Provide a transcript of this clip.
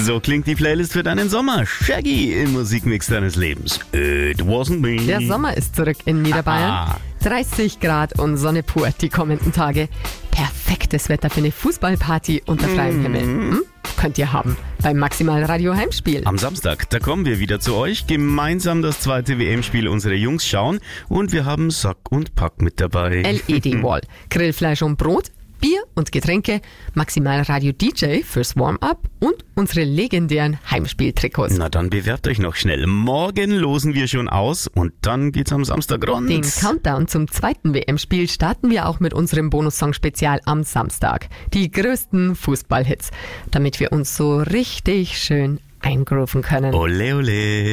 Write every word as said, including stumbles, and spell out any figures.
So klingt die Playlist für deinen Sommer. Shaggy im Musikmix deines Lebens. It wasn't me. Der Sommer ist zurück in Niederbayern. Ah. dreißig Grad und Sonne pur die kommenden Tage. Perfektes Wetter für eine Fußballparty unter freiem Himmel. Hm? Könnt ihr haben beim Maximal Radio Heimspiel. Am Samstag, da kommen wir wieder zu euch, gemeinsam das zweite W M-Spiel unserer Jungs schauen und wir haben Sack und Pack mit dabei. L E D-Wall, Grillfleisch und Brot, Bier und Getränke, Maximal Radio D J fürs Warm-up und unsere legendären Heimspieltrikots. Na dann bewerbt euch noch schnell. Morgen losen wir schon aus und dann geht's am Samstag rund. Den Countdown zum zweiten W M-Spiel starten wir auch mit unserem Bonussong-Spezial am Samstag. Die größten Fußballhits, damit wir uns so richtig schön eingrooven können. Ole ole.